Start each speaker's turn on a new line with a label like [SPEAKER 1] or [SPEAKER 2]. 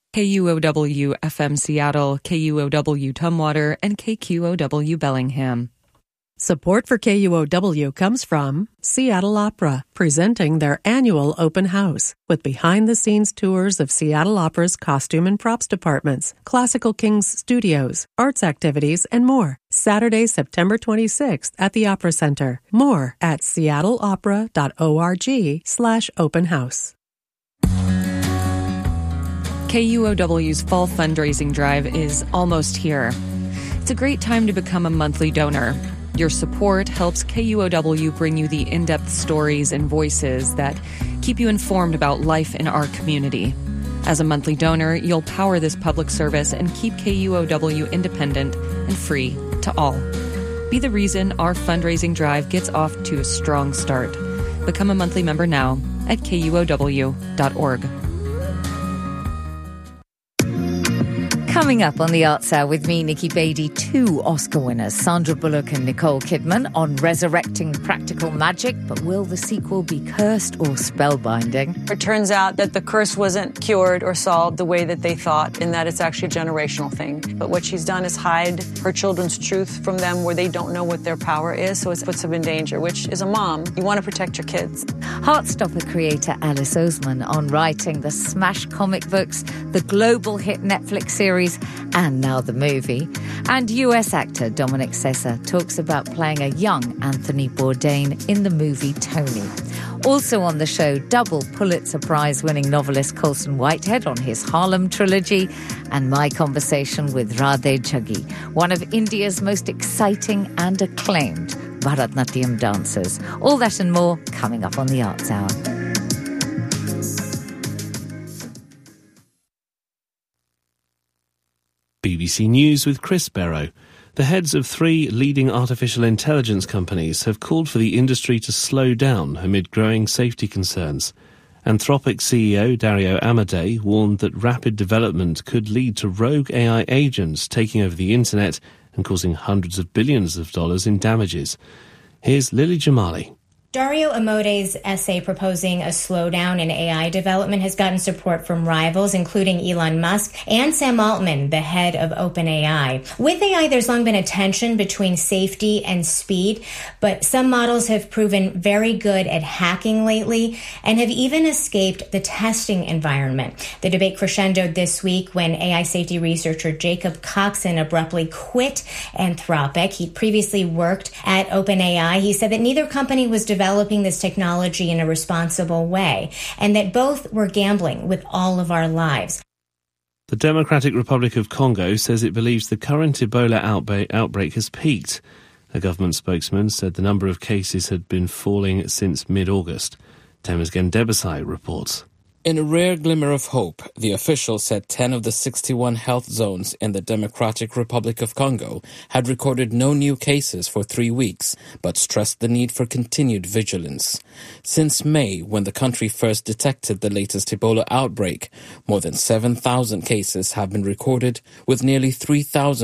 [SPEAKER 1] KUOW FM Seattle, KUOW Tumwater, and KQOW Bellingham.
[SPEAKER 2] Support for KUOW comes from Seattle Opera, presenting their annual open house with behind-the-scenes tours of Seattle Opera's costume and props departments, Classical Kings studios, arts activities, and more. Saturday, September 26th at the Opera Center. More at seattleopera.org/open house.
[SPEAKER 1] KUOW's fall fundraising drive is almost here. It's a great time to become a monthly donor. Your support helps KUOW bring you the in-depth stories and voices that keep you informed about life in our community. As a monthly donor, you'll power this public service and keep KUOW independent and free to all. Be the reason our fundraising drive gets off to a strong start. Become a monthly member now at KUOW.org.
[SPEAKER 3] Coming up on the Arts Hour with me, Nikki Beattie, 2 Oscar winners, Sandra Bullock and Nicole Kidman, on resurrecting practical magic. But will the sequel be cursed or spellbinding?
[SPEAKER 4] It turns out that the curse wasn't cured or solved the way that they thought, and that it's actually a generational thing. But what she's done is hide her children's truth from them where they don't know what their power is, so it puts them in danger, which, as a mom, you want to protect your kids.
[SPEAKER 3] Heartstopper creator Alice Oseman on writing the smash comic books, the global hit Netflix series, and now the movie. And US actor Dominic Sessa talks about playing a young Anthony Bourdain in the movie Tony. Also on the show, double Pulitzer Prize-winning novelist Colson Whitehead on his Harlem trilogy, and my conversation with Radhe Jaggi, one of India's most exciting and acclaimed Bharatnatyam dancers. All that and more coming up on the Arts Hour.
[SPEAKER 5] BBC News with Chris Barrow. The heads of 3 leading artificial intelligence companies have called for the industry to slow down amid growing safety concerns. Anthropic CEO Dario Amodei warned that rapid development could lead to rogue AI agents taking over the internet and causing hundreds of billions of dollars in damages. Here's Lily Jamali.
[SPEAKER 6] Dario Amodei's essay proposing a slowdown in AI development has gotten support from rivals, including Elon Musk and Sam Altman, the head of OpenAI. With AI, there's long been a tension between safety and speed, but some models have proven very good at hacking lately and have even escaped the testing environment. The debate crescendoed this week when AI safety researcher Jacob Coxon abruptly quit Anthropic. He'd previously worked at OpenAI. He said that neither company was developing this technology in a responsible way, and that both were gambling with all of our lives.
[SPEAKER 5] The Democratic Republic of Congo says it believes the current Ebola outbreak has peaked. A government spokesman said the number of cases had been falling since mid-August. Temesgen Debesai reports.
[SPEAKER 7] In a rare glimmer of hope, the official said 10 of the 61 health zones in the Democratic Republic of Congo had recorded no new cases for 3 weeks, but stressed the need for continued vigilance. Since May, when the country first detected the latest Ebola outbreak, more than 7,000 cases have been recorded, with nearly 3,000